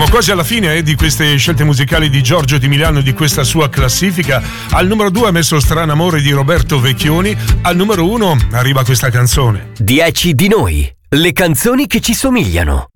Siamo quasi alla fine di queste scelte musicali di Giorgio Di Milano e di questa sua classifica. Al numero 2 ha messo Strano Amore di Roberto Vecchioni. Al numero 1 arriva questa canzone. 10 di noi, le canzoni che ci somigliano.